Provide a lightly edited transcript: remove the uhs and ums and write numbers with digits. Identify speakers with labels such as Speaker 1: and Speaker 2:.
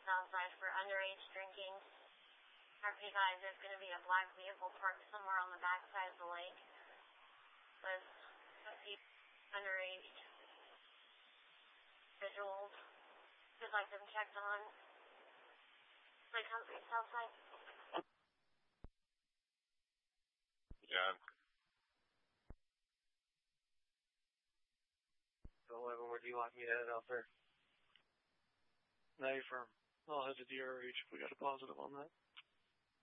Speaker 1: south side for underage drinking. RP guys, there's going to be a black vehicle parked somewhere on the back side of the lake with a few underage individuals. We'd like them checked on. Lake Humphrey, south side.
Speaker 2: Yeah.
Speaker 3: 11, where do you want me to head out there?
Speaker 4: Nay, firm. I'll head to DRH if we got a positive on that.